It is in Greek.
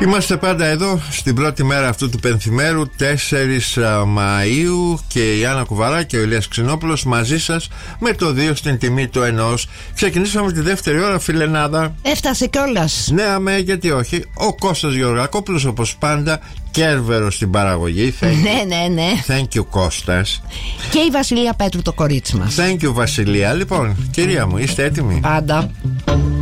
Είμαστε πάντα εδώ στην πρώτη μέρα αυτού του πενθημέρου, 4 Μαΐου, και η Άννα Κουβαρά και ο Ηλίας Ξινόπουλος μαζί σας με το 2 στην τιμή του ενός. Ξεκινήσαμε τη δεύτερη ώρα, φιλενάδα. Έφτασε κιόλας. Ναι, αμέ, γιατί όχι. Ο Κώστας Γεωργακόπουλος, όπως πάντα, Κέρβερο στην παραγωγή. Ναι. Thank you, Κώστας. Και η Βασιλεία Πέτρου, το κορίτσι μας. Thank you, Βασιλεία. Λοιπόν, κυρία μου, είστε έτοιμοι? Πάντα.